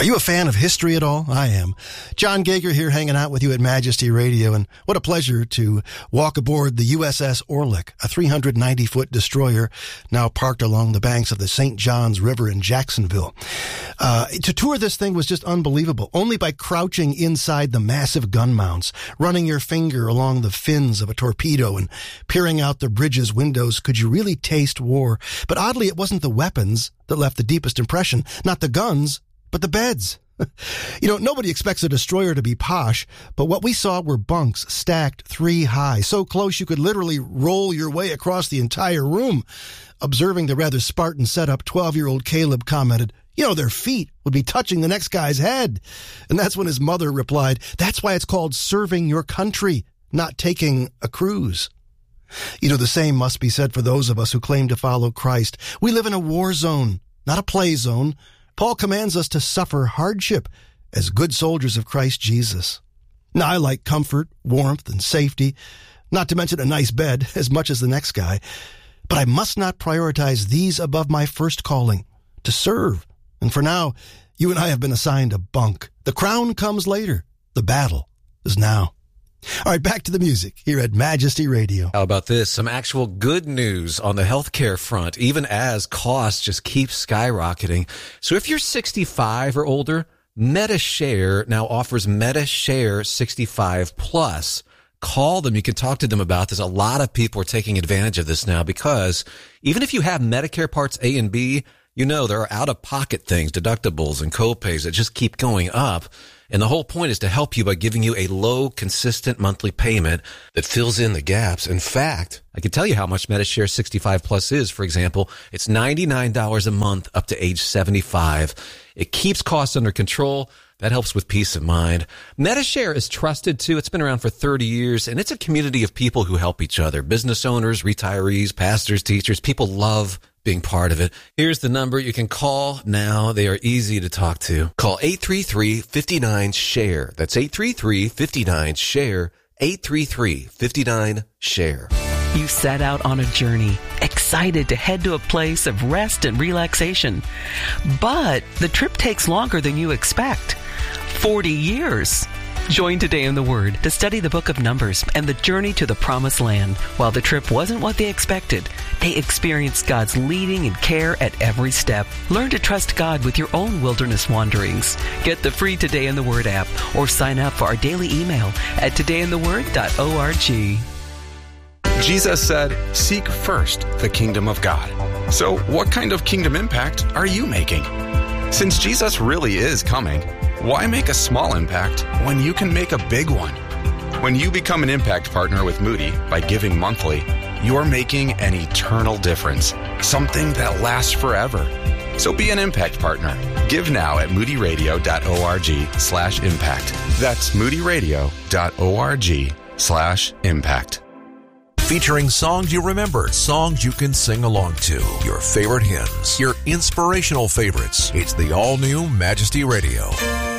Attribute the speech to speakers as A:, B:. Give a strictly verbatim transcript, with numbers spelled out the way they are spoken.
A: Are you a fan of history at all? I am. John Gager here hanging out with you at Majesty Radio, and what a pleasure to walk aboard the U S S Orlick, a three hundred ninety foot destroyer now parked along the banks of the Saint Johns River in Jacksonville. Uh, to tour this thing was just unbelievable. Only by crouching inside the massive gun mounts, running your finger along the fins of a torpedo and peering out the bridge's windows could you really taste war. But oddly, it wasn't the weapons that left the deepest impression, not the guns, but the beds. You know, nobody expects a destroyer to be posh, but what we saw were bunks stacked three high, so close you could literally roll your way across the entire room. Observing the rather Spartan setup, twelve-year-old Caleb commented, you know, their feet would be touching the next guy's head. And that's when his mother replied, that's why it's called serving your country, not taking a cruise. You know, the same must be said for those of us who claim to follow Christ. We live in a war zone, not a play zone. Paul commands us to suffer hardship as good soldiers of Christ Jesus. Now, I like comfort, warmth, and safety, not to mention a nice bed, as much as the next guy. But I must not prioritize these above my first calling, to serve. And for now, you and I have been assigned a bunk. The crown comes later. The battle is now. All right, back to the music here at Majesty Radio.
B: How about this? Some actual good news on the healthcare front, even as costs just keep skyrocketing. So if you're sixty-five or older, MediShare now offers MediShare sixty-five plus. Call them. You can talk to them about this. A lot of people are taking advantage of this now because even if you have Medicare Parts A and B, you know there are out-of-pocket things, deductibles and copays that just keep going up. And the whole point is to help you by giving you a low, consistent monthly payment that fills in the gaps. In fact, I can tell you how much MediShare sixty-five plus is. For example, it's ninety-nine dollars a month up to age seventy-five. It keeps costs under control. That helps with peace of mind. MediShare is trusted, too. It's been around for thirty years, and it's a community of people who help each other. Business owners, retirees, pastors, teachers. People love being part of it. Here's the number you can call now. They are easy to talk to. Call eight three three, five nine, SHARE. That's eight three three, five nine, SHARE. eight three three, five nine, SHARE.
C: You set out on a journey, excited to head to a place of rest and relaxation. But the trip takes longer than you expect. forty years. Join Today in the Word to study the book of Numbers and the journey to the Promised Land. While the trip wasn't what they expected, they experienced God's leading and care at every step. Learn to trust God with your own wilderness wanderings. Get the free Today in the Word app or sign up for our daily email at today in the word dot org.
D: Jesus said, seek first the kingdom of God. So what kind of kingdom impact are you making? Since Jesus really is coming, why make a small impact when you can make a big one? When you become an impact partner with Moody by giving monthly, you're making an eternal difference, something that lasts forever. So be an impact partner. Give now at moody radio dot org slash impact. That's moody radio dot org slash impact.
E: Featuring songs you remember, songs you can sing along to, your favorite hymns, your inspirational favorites. It's the all-new Majesty Radio.